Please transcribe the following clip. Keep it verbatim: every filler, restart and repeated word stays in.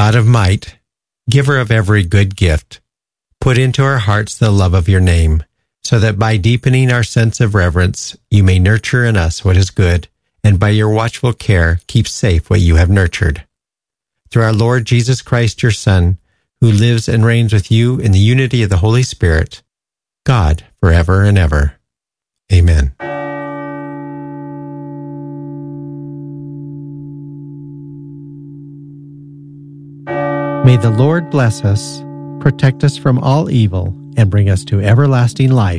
God of might, giver of every good gift, put into our hearts the love of your name, so that by deepening our sense of reverence, you may nurture in us what is good, and by your watchful care keep safe what you have nurtured. Through our Lord Jesus Christ, your Son, who lives and reigns with you in the unity of the Holy Spirit, God, forever and ever. Amen. May the Lord bless us, protect us from all evil, and bring us to everlasting life.